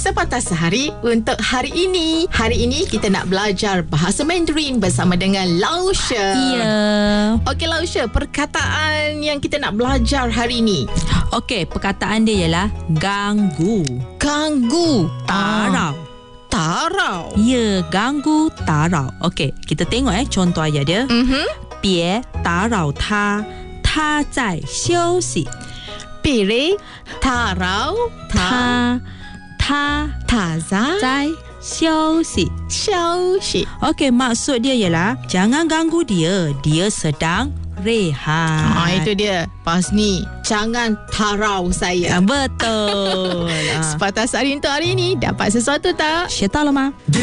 Sepatah Sehari untuk hari ini. Hari ini kita nak belajar bahasa Mandarin bersama dengan Lausha. Ya. Okey Lausha, perkataan yang kita nak belajar hari ini. Okey, perkataan dia ialah ganggu. Ganggu. Tarau. Tarau. Ya, ganggu tarau. Okey, kita tengok contoh ayat dia. 别打扰他，他在休息。 Pilih tarau. 他在在休息。 休息。 Okey, maksud dia ialah jangan ganggu dia. Dia sedang rehat. Itu dia. Pas ni, jangan tarau saya. Betul. Sepatah Sehari untuk hari ini. Dapat sesuatu tak? 学到了吗？